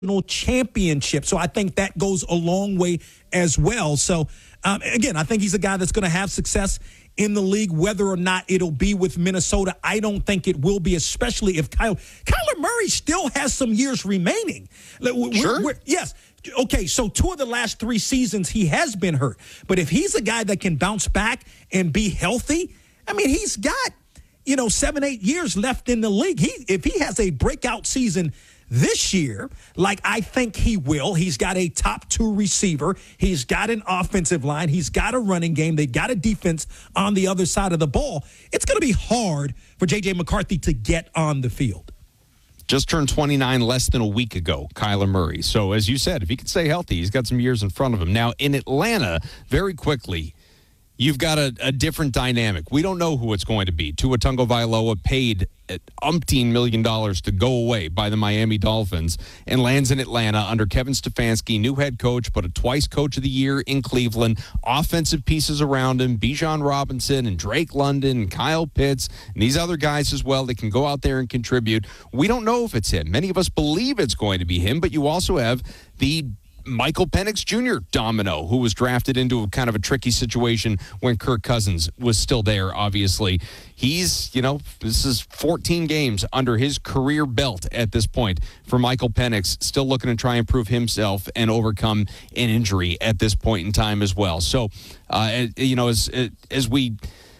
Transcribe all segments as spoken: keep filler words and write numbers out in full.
championship. So I think that goes a long way as well. So, um, again, I think he's a guy that's going to have success in the league. Whether or not it'll be with Minnesota, I don't think it will be, especially if Kyle, Kyler Murray still has some years remaining. We're, sure. We're, yes. Okay, so two of the last three seasons he has been hurt. But if he's a guy that can bounce back and be healthy, I mean, he's got, you know, seven, eight years left in the league. He, if he has a breakout season this year, like I think he will, he's got a top two receiver. He's got an offensive line. He's got a running game. They got a defense on the other side of the ball. It's going to be hard for J J. McCarthy to get on the field. Just turned twenty-nine less than a week ago, Kyler Murray. So, as you said, if he can stay healthy, he's got some years in front of him. Now, in Atlanta, very quickly, you've got a, a different dynamic. We don't know who it's going to be. Tua Tagovailoa paid umpteen million dollars to go away by the Miami Dolphins and lands in Atlanta under Kevin Stefanski, new head coach, but a twice coach of the year in Cleveland. Offensive pieces around him, Bijan Robinson and Drake London and Kyle Pitts and these other guys as well that can go out there and contribute. We don't know if it's him. Many of us believe it's going to be him, but you also have the Michael Penix Junior domino, who was drafted into a kind of a tricky situation when Kirk Cousins was still there, obviously. He's, you know, this is fourteen games under his career belt at this point for Michael Penix, still looking to try and prove himself and overcome an injury at this point in time as well. So, uh, you know, as, as we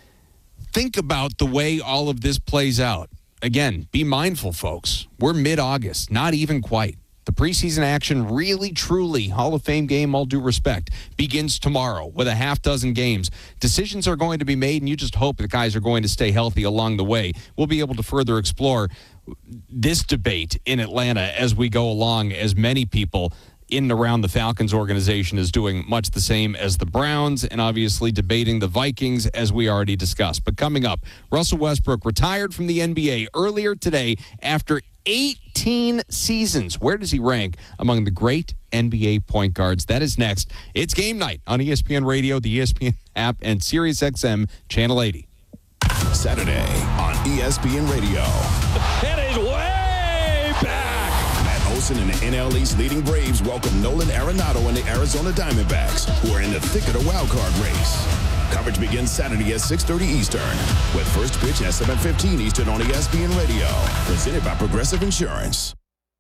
think about the way all of this plays out, again, be mindful, folks. We're mid-August, not even quite. The preseason action, really, truly, Hall of Fame game, all due respect, begins tomorrow with a half dozen games. Decisions are going to be made, and you just hope the guys are going to stay healthy along the way. We'll be able to further explore this debate in Atlanta as we go along, as many people in and around the Falcons organization is doing much the same as the Browns, and obviously debating the Vikings, as we already discussed. But coming up, Russell Westbrook retired from the N B A earlier today after eighteen seasons. Where does he rank among the great N B A point guards? That is next. It's Game Night on E S P N Radio, the E S P N app, and Sirius X M Channel eighty. Saturday on E S P N Radio. It is way back. Matt Olson and the N L East leading Braves welcome Nolan Arenado and the Arizona Diamondbacks, who are in the thick of the wild card race. Coverage begins Saturday at six thirty Eastern, with first pitch at seven fifteen Eastern on E S P N Radio. Presented by Progressive Insurance.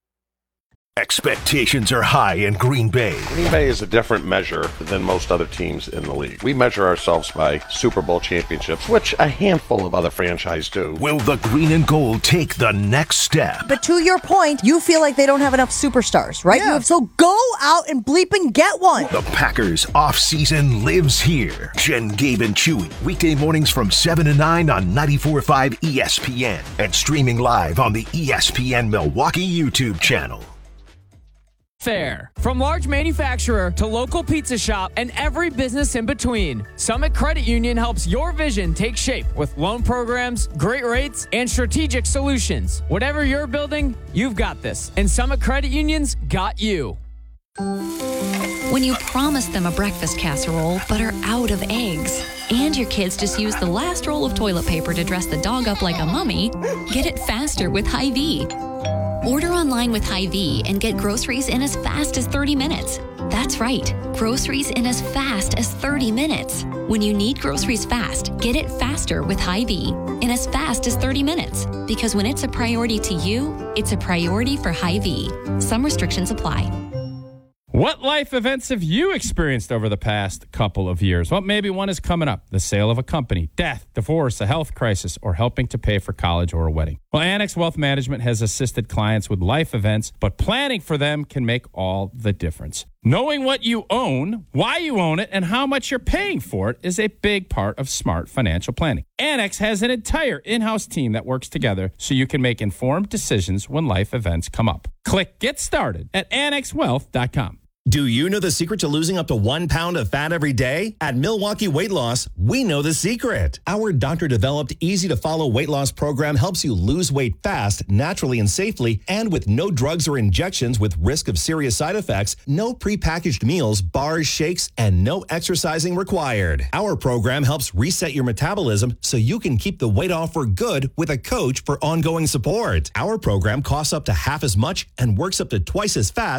Expectations are high in Green Bay. Green Bay is a different measure than most other teams in the league. We measure ourselves by Super Bowl championships, which a handful of other franchises do. Will the green and gold take the next step? But to your point, you feel like they don't have enough superstars, right? Yeah. So go out and bleep and get one. The Packers off-season lives here. Jen, Gabe, and Chewy, weekday mornings from seven to nine on ninety-four point five E S P N and streaming live on the E S P N Milwaukee YouTube channel. Fair. From large manufacturer to local pizza shop and every business in between, Summit Credit Union helps your vision take shape with loan programs, great rates, and strategic solutions. Whatever you're building, you've got this. And Summit Credit Union's got you. When you promise them a breakfast casserole but are out of eggs, and your kids just use the last roll of toilet paper to dress the dog up like a mummy, get it faster with Hy-Vee. Order online with Hy-Vee and get groceries in as fast as thirty minutes. That's right, groceries in as fast as thirty minutes. When you need groceries fast, get it faster with Hy-Vee in as fast as thirty minutes. Because when it's a priority to you, it's a priority for Hy-Vee. Some restrictions apply. What life events have you experienced over the past couple of years? Well, maybe one is coming up. The sale of a company, death, divorce, a health crisis, or helping to pay for college or a wedding. Well, Annex Wealth Management has assisted clients with life events, but planning for them can make all the difference. Knowing what you own, why you own it, and how much you're paying for it is a big part of smart financial planning. Annex has an entire in-house team that works together so you can make informed decisions when life events come up. Click Get Started at annex wealth dot com. Do you know the secret to losing up to one pound of fat every day? At Milwaukee Weight Loss, we know the secret. Our doctor-developed, easy-to-follow weight loss program helps you lose weight fast, naturally and safely, and with no drugs or injections with risk of serious side effects, no prepackaged meals, bars, shakes, and no exercising required. Our program helps reset your metabolism so you can keep the weight off for good with a coach for ongoing support. Our program costs up to half as much and works up to twice as fast